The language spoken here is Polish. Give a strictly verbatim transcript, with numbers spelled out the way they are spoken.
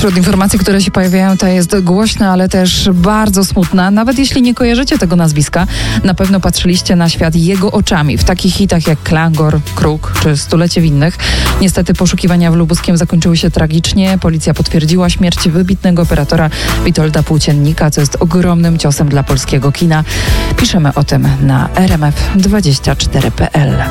Wśród informacji, które się pojawiają, ta jest głośna, ale też bardzo smutna. Nawet jeśli nie kojarzycie tego nazwiska, na pewno patrzyliście na świat jego oczami. W takich hitach jak Klangor, Kruk czy Stulecie Winnych. Niestety poszukiwania w Lubuskiem zakończyły się tragicznie. Policja potwierdziła śmierć wybitnego operatora Witolda Płóciennika, co jest ogromnym ciosem dla polskiego kina. Piszemy o tym na r m f dwadzieścia cztery kropka p l.